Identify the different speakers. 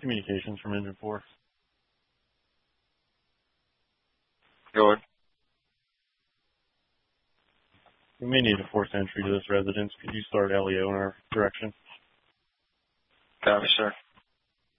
Speaker 1: Communications from Engine 4.
Speaker 2: Go ahead.
Speaker 1: We may need a forced entry to this residence. Could you start LEO in our direction?
Speaker 2: Copy, sir.